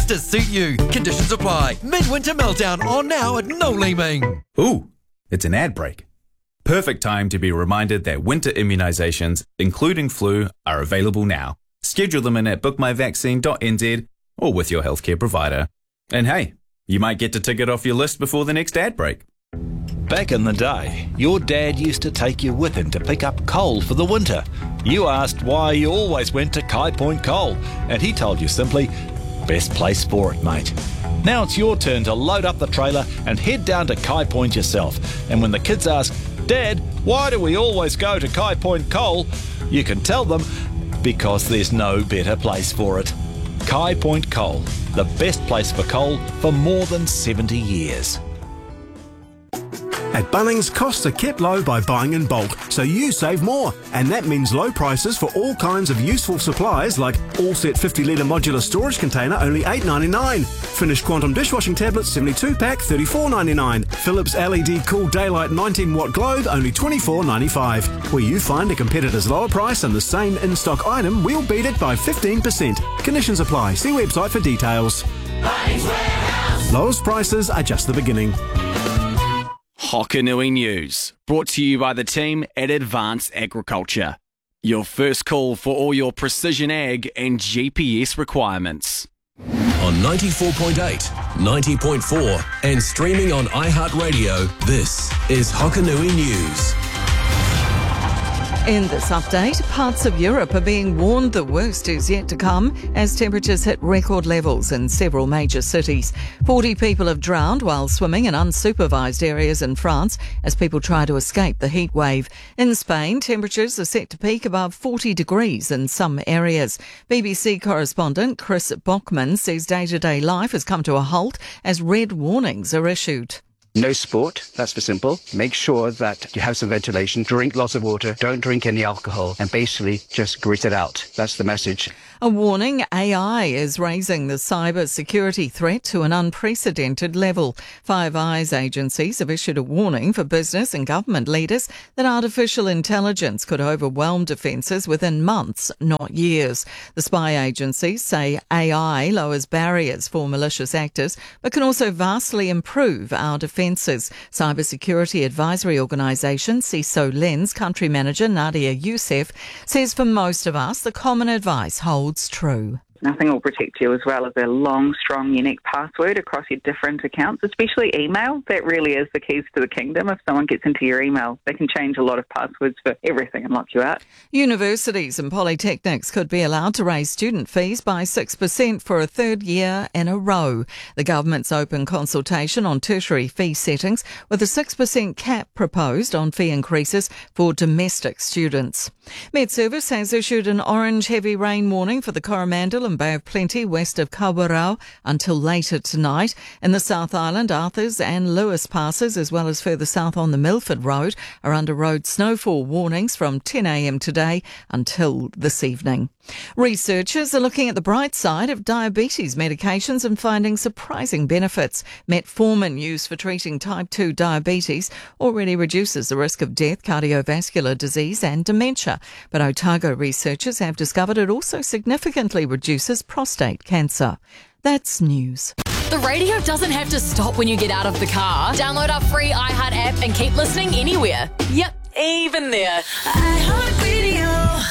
just to suit you. Conditions apply. Midwinter Meltdown on now at No Leeming. Ooh, it's an ad break. Perfect time to be reminded that winter immunisations, including flu, are available now. Schedule them in at bookmyvaccine.nz or with your healthcare provider. And hey, you might get to tick it off your list before the next ad break. Back in the day, your dad used to take you with him to pick up coal for the winter. You asked why you always went to Kai Point Coal, and he told you simply, best place for it, mate. Now it's your turn to load up the trailer and head down to Kai Point yourself. And when the kids ask, Dad, why do we always go to Kai Point Coal? You can tell them, because there's no better place for it. Kai Point Coal, the best place for coal for more than 70 years. At Bunnings, costs are kept low by buying in bulk, so you save more. And that means low prices for all kinds of useful supplies like all set 50-litre modular storage container, only $8.99. Finished Quantum dishwashing tablets, 72-pack, $34.99. Philips LED Cool Daylight 19-watt globe, only $24.95. Where you find a competitor's lower price and the same in-stock item, we'll beat it by 15%. Conditions apply. See website for details. Bunnings Warehouse. Lowest prices are just the beginning. Hokanui News, brought to you by the team at Advanced Agriculture. Your first call for all your precision ag and GPS requirements. On 94.8, 90.4 and streaming on iHeartRadio, this is Hokanui News. In this update, parts of Europe are being warned the worst is yet to come as temperatures hit record levels in several major cities. 40 people have drowned while swimming in unsupervised areas in France as people try to escape the heat wave. In Spain, temperatures are set to peak above 40 degrees in some areas. BBC correspondent Chris Bockman says day-to-day life has come to a halt as red warnings are issued. No sport, that's for simple. Make sure that you have some ventilation, drink lots of water, don't drink any alcohol, and basically just grit it out. That's the message. A warning, AI is raising the cyber security threat to an unprecedented level. Five Eyes agencies have issued a warning for business and government leaders that artificial intelligence could overwhelm defences within months, not years. The spy agencies say AI lowers barriers for malicious actors, but can also vastly improve our defences. Cybersecurity advisory organisation CISO Lens country manager Nadia Youssef says for most of us, the common advice holds true. Nothing will protect you as well as a long, strong, unique password across your different accounts, especially email. That really is the keys to the kingdom. If someone gets into your email, they can change a lot of passwords for everything and lock you out. Universities and polytechnics could be allowed to raise student fees by 6% for a third year in a row. The government's open consultation on tertiary fee settings with a 6% cap proposed on fee increases for domestic students. Met Service has issued an orange heavy rain warning for the Coromandel and Bay of Plenty west of Kawerau until later tonight. In the South Island, Arthurs and Lewis passes, as well as further south on the Milford Road, are under road snowfall warnings from 10 a.m. today until this evening. Researchers are looking at the bright side of diabetes medications and finding surprising benefits. Metformin, used for treating type 2 diabetes, already reduces the risk of death, cardiovascular disease and dementia. But Otago researchers have discovered it also significantly reduces prostate cancer. That's news. The radio doesn't have to stop when you get out of the car. Download our free iHeart app and keep listening anywhere. Yep, even there. iHeart Radio.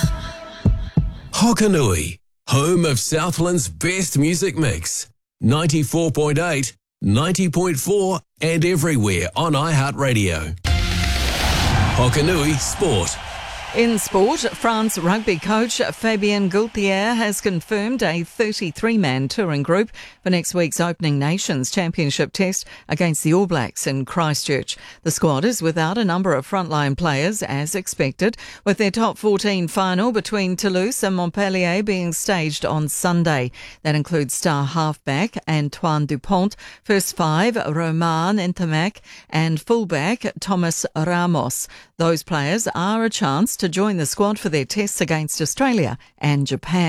Hokanui, home of Southland's best music mix. 94.8, 90.4 and everywhere on iHeartRadio. Hokanui Sport. In sport, France rugby coach Fabien Gaultier has confirmed a 33-man touring group for next week's opening Nations Championship test against the All Blacks in Christchurch. The squad is without a number of frontline players, as expected, with their top 14 final between Toulouse and Montpellier being staged on Sunday. That includes star halfback Antoine Dupont, first five Romain Ntamak and fullback Thomas Ramos. Those players are a chance to join the squad for their tests against Australia and Japan.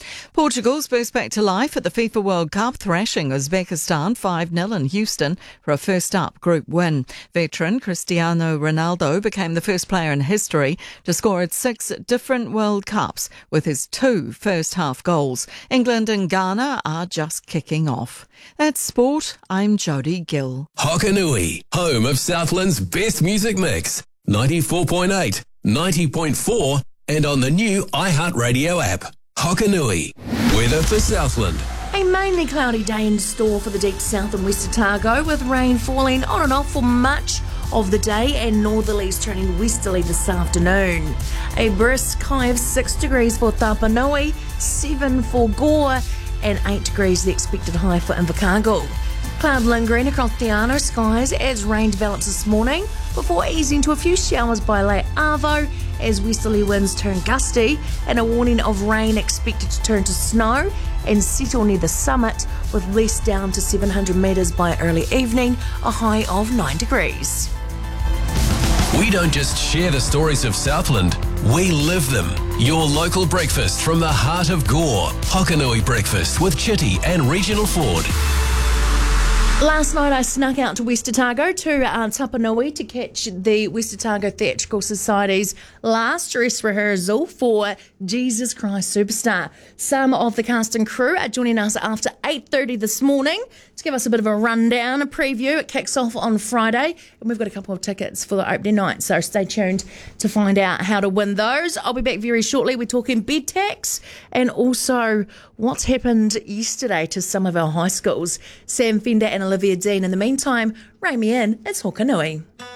Portugal's burst back to life at the FIFA World Cup, thrashing Uzbekistan 5-0 in Houston for a first-up group win. Veteran Cristiano Ronaldo became the first player in history to score at 6 different World Cups with his 2 first-half goals. England and Ghana are just kicking off. That's sport. I'm Jodie Gill. Hokanui, home of Southland's best music mix. 94.8, 90.4 and on the new iHeartRadio app. Hokanui, weather for Southland. A mainly cloudy day in store for the deep south and west Otago, with rain falling on and off for much of the day and northerlies turning westerly this afternoon. A brisk high of 6 degrees for Tapanui, 7 for Gore, and 8 degrees the expected high for Invercargill. Cloud lingering across the Arno skies as rain develops this morning before easing to a few showers by late Arvo as westerly winds turn gusty, and a warning of rain expected to turn to snow and settle near the summit with least down to 700 metres by early evening, a high of 9 degrees. We don't just share the stories of Southland, we live them. Your local breakfast from the heart of Gore. Hokanui Breakfast with Chitty and Regional Ford. Last night I snuck out to West Otago to Tapanui to catch the West Otago Theatrical Society's last dress rehearsal for Jesus Christ Superstar. Some of the cast and crew are joining us after 8:30 this morning to give us a bit of a rundown, a preview. It kicks off on Friday and we've got a couple of tickets for the opening night, so stay tuned to find out how to win those. I'll be back very shortly. We're talking bed tax and also what's happened yesterday to some of our high schools. Sam Fender and Olivia Dean. In the meantime, rein me in, it's Hokanui.